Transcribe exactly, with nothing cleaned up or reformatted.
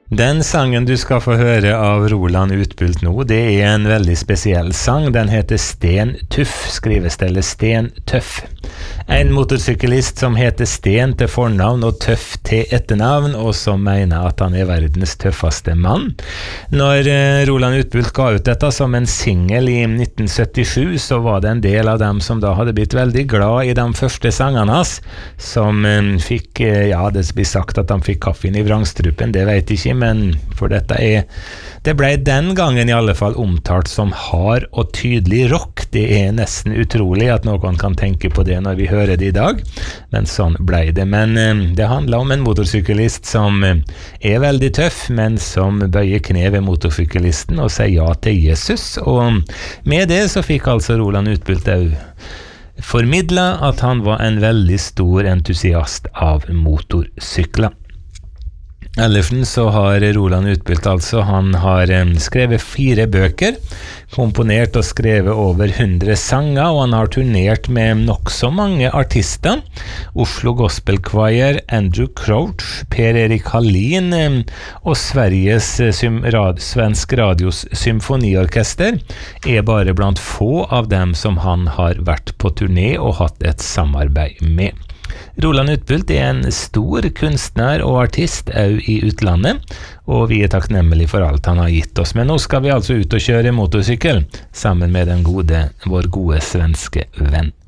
Den sangen du skal få høre av Roland Utbult nå, det er en veldig spesiell sang. Den heter Sten Tuff, skrivesteller Sten Tøff. En motorsyklist som heter Sten til fornavn og Tøff til etternavn, og som mener at han er verdens tøffeste mann. Når eh, Roland Utbult ga ut dette som en single i nitten syttisju, så var det en del av dem som da hadde blitt veldig glad i de første sangene hans, som eh, fikk, eh, ja, det blir sagt at de fikk kaffen i vrangstrupen, det vet jeg ikke, men for dette er, det ble den gangen i alle fall omtalt som hard og tydelig rock. Det er nesten utrolig at noen kan tenke på det når vi hører det i dag, men sånn ble det. Men eh, det handler om en motorsyklist som eh, er veldig tøff, men som bøyer kne ved motorsyklisten og sier ja til Jesus, og med det så fikk altså Roland Utbult formidlet at han var en veldig stor entusiast av motorsykler. Ellersen så har Roland Utbult altså, han har um, skrevet fire bøker, komponert og skrevet over hundre sanger, og han har turnert med nok så mange artister. Oslo Gospel Choir, Andrew Crouch, Per-Erik Hallin um, og Sveriges uh, sym, rad, Svensk Radios Symfoniorkester er bare blant få av dem som han har vært på turné og hatt et samarbeid med. Roland Utbult er en stor kunstner og artist også i utlandet, og vi er takknemmelige for alt han har gitt oss. Men nå skal vi altså ut og kjøre motorsykkel sammen med den gode, vår gode svenske venn.